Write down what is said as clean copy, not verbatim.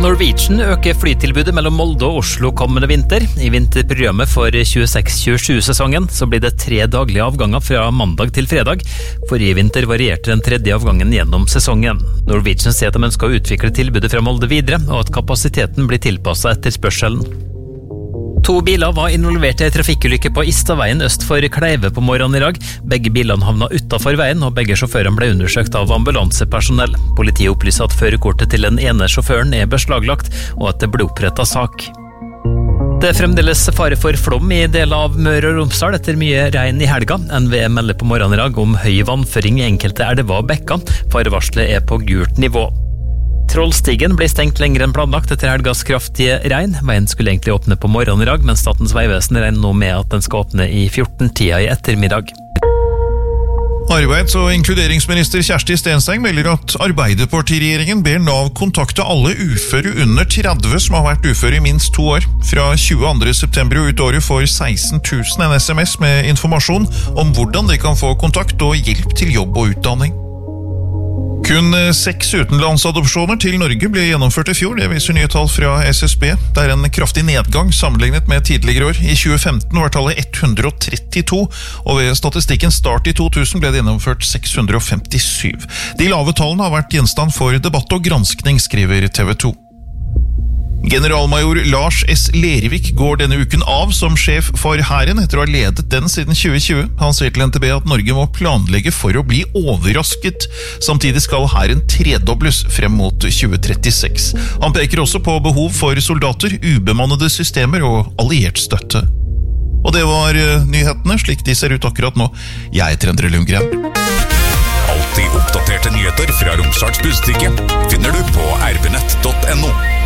Norwegian øker flytilbudet mellom Molde og Oslo kommende vinter. I vinterprogrammet for 26-27-sesongen så blir det 3 daglige avganger fra mandag til fredag. Forrige vinter varierte den 3. avgangen gjennom sesongen. Norwegian sier at de ønsker å utvikle tilbudet fra Molde videre, og at kapasiteten blir tilpasset etter spørselen. 2 biler var involvert i en trafikkulykke på Istaveien øst for Kleive på morgenen i dag. Begge bilene havna utenfor veien, og begge sjåførene ble undersøkt av ambulansepersonell. Politiet opplyser at førerkortet til den ene sjåføren er beslaglagt, og at det ble opprettet sak. Det er fremdeles fare for flom i deler av Møre og Romsdal etter mye regn i helga. NVE melder på morgenen i dag om høy vannføring i enkelte elver og bekker. Farevarselet er på gult nivå. Trollstigen ble stengt lenger enn planlagt etter helgas kraftige regn. Veien skulle egentlig åpne på morgenen i dag, men Statens vegvesen regner nå med at den skal åpne i 14-tida i ettermiddag. Arbeids- og inkluderingsminister Kjersti Stenseng melder at Arbeiderpartiregjeringen ber Nav kontakte alle uføre under 30 som har vært uføre i minst 2 år. Fra 22. september og ut året får 16 000 en SMS med informasjon om hvordan de kan få kontakt og hjelp til jobb og utdanning. Kun 6 utenlandsadopsjoner til Norge ble gjennomført i fjor, det viser nye tall fra SSB. Det er en kraftig nedgang sammenlignet med tidligere år. I 2015 var tallet 132, og ved statistikken start i 2000 ble det gjennomført 657. De lave tallene har vært gjenstand for debatt og granskning, skriver TV 2. Generalmajor Lars S. Lervik går denne uken av som sjef for Hæren etter å ha ledet den siden 2020. Han sier til NTB at Norge må planlegge for å bli overrasket. Samtidig skal Hæren tredobles frem mot 2036. Han peker også på behov for soldater, ubemannede systemer og alliert støtte. Og det var nyhetene, slik de ser ut akkurat nå. Jeg heter Endre Lundgren. Alltid oppdaterte nyheter fra Romsdals Budstikke finner du på rbnett.no.